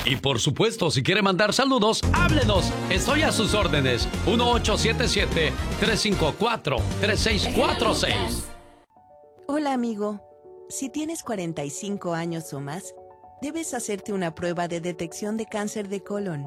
Y por supuesto, si quiere mandar saludos, háblenos. Estoy a sus órdenes. 1877-354-3646. Hola, amigo. Si tienes 45 años o más, debes hacerte una prueba de detección de cáncer de colon.